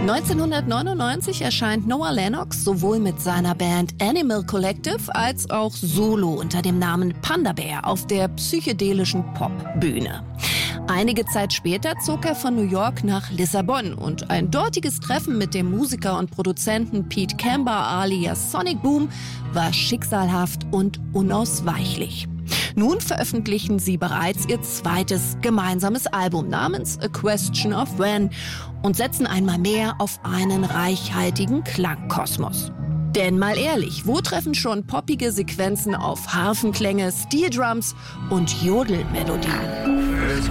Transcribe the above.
1999 erscheint Noah Lennox sowohl mit seiner Band Animal Collective als auch solo unter dem Namen Panda Bear auf der psychedelischen Popbühne. Einige Zeit später zog er von New York nach Lissabon und ein dortiges Treffen mit dem Musiker und Produzenten Pete Camber alias Sonic Boom war schicksalhaft und unausweichlich. Nun veröffentlichen sie bereits ihr zweites gemeinsames Album namens A Question of When und setzen einmal mehr auf einen reichhaltigen Klangkosmos. Denn mal ehrlich, wo treffen schon poppige Sequenzen auf Harfenklänge, Steeldrums und Jodelmelodien?